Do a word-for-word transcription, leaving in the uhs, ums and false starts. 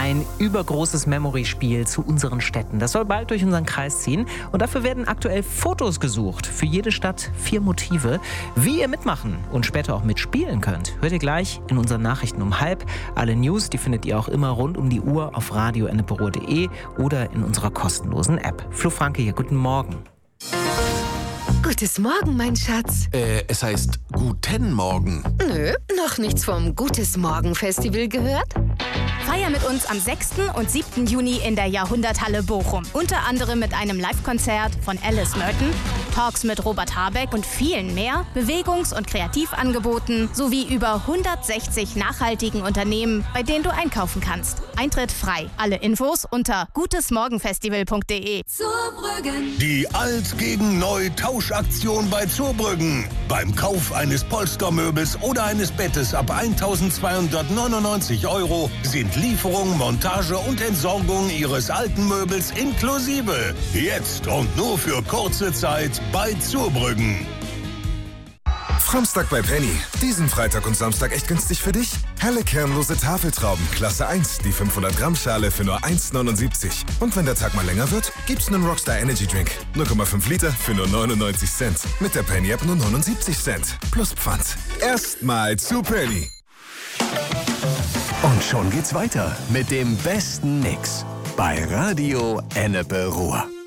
ein übergroßes Memory-Spiel zu unseren Städten. Das soll bald durch unseren Kreis ziehen und dafür werden aktuell Fotos gesucht. Für jede Stadt vier Motive. Wie ihr mitmachen und später auch mitspielen könnt, hört ihr gleich in unseren Nachrichten um halb. Alle News, die findet ihr auch immer rund um die Uhr auf radio enneperuhr punkt de oder in unserer kostenlosen App. Flo Franke hier, guten Morgen. Gutes Morgen, mein Schatz. Äh, es heißt Guten Morgen. Nö, noch nichts vom Gutes Morgen Festival gehört? Feier mit uns am sechsten und siebten Juni in der Jahrhunderthalle Bochum. Unter anderem mit einem Live-Konzert von Alice Merton, Talks mit Robert Habeck und vielen mehr, Bewegungs- und Kreativangeboten sowie über hundertsechzig nachhaltigen Unternehmen, bei denen du einkaufen kannst. Eintritt frei. Alle Infos unter gutesmorgenfestival punkt de. Zurbrüggen. Die Alt gegen Neu Tauschaktion bei Zurbrüggen. Beim Kauf eines Polstermöbels oder eines Bettes ab eintausendzweihundertneunundneunzig Euro sind Lieferung, Montage und Entsorgung Ihres alten Möbels inklusive. Jetzt und nur für kurze Zeit bei Zurbrüggen. Framstag bei Penny. Diesen Freitag und Samstag echt günstig für dich? Helle kernlose Tafeltrauben, Klasse eins, die fünfhundert Gramm Schale für nur eins neunundsiebzig. Und wenn der Tag mal länger wird, gibt's einen Rockstar Energy Drink. null Komma fünf Liter für nur neunundneunzig Cent. Mit der Penny App nur neunundsiebzig Cent. Plus Pfand. Erstmal zu Penny. Und schon geht's weiter mit dem besten Mix bei Radio Enneperuhr.